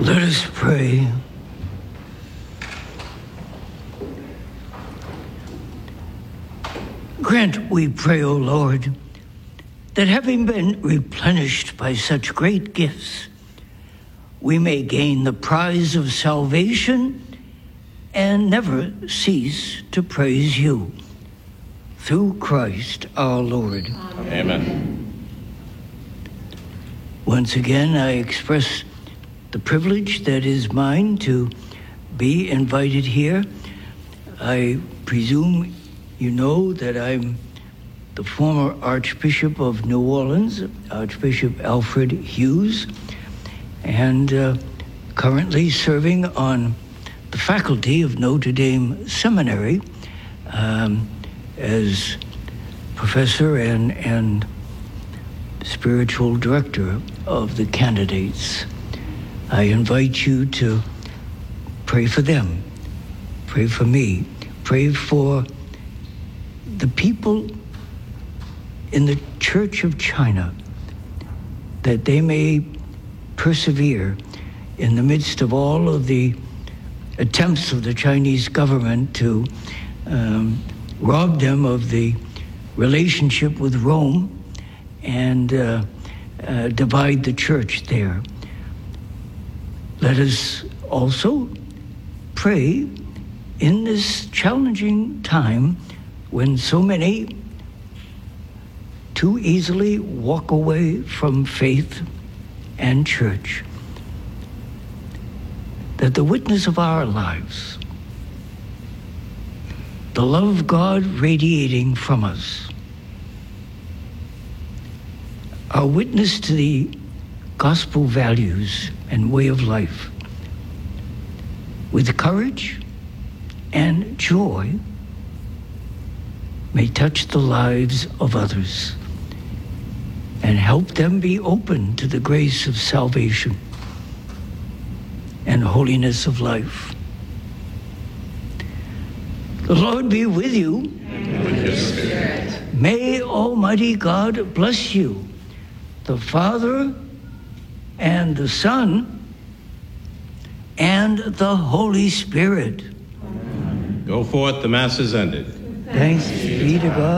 Let us pray. Grant, we pray, O Lord, that having been replenished by such great gifts, we may gain the prize of salvation and never cease to praise you. Through Christ our Lord. Amen. Once again, I express the privilege that is mine to be invited here. I presume you know that I'm the former Archbishop of New Orleans, Archbishop Alfred Hughes, and currently serving on the faculty of Notre Dame Seminary as professor and spiritual director of the candidates. I invite you to pray for them, pray for me, pray for the people in the Church of China, that they may persevere in the midst of all of the attempts of the Chinese government to rob them of the relationship with Rome and divide the church there. Let us also pray in this challenging time when so many too easily walk away from faith and church, that the witness of our lives, the love of God radiating from us, our witness to the gospel values and way of life, with courage and joy, may touch the lives of others and help them be open to the grace of salvation and holiness of life. The Lord be with you. And with your spirit. May Almighty God bless you, the Father and the Son and the Holy Spirit. Go forth, the Mass is ended. Thanks be to God.